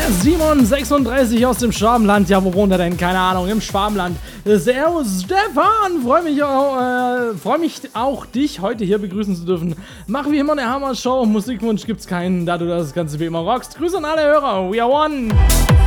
Simon 36 aus dem Schwabenland. Ja, wo wohnt er denn? Keine Ahnung, im Schwabenland. Servus Stefan, freu mich auch, dich heute hier begrüßen zu dürfen. Mach wie immer eine Hammer-Show. Musikwunsch gibt's keinen, da du das Ganze wie immer rockst. Grüße an alle Hörer. We are one.